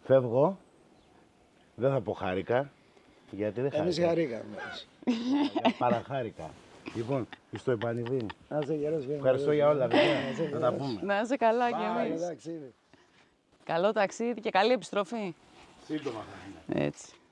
Φεύγω. Δεν θα πω χάρηκα. Γιατί δεν Εμείς χάρηκα. χαρήκαμε. Παραχάρηκα. Λοιπόν, στο επανειδήν. Να είσαι γερός, φίλε. Ευχαριστώ για όλα, παιδιά. είσαι Θα τα πούμε. Να είσαι καλά κι εμείς. Εντάξει, Καλό ταξίδι και καλή επιστροφή. Σύντομα θα είναι. Έτσι.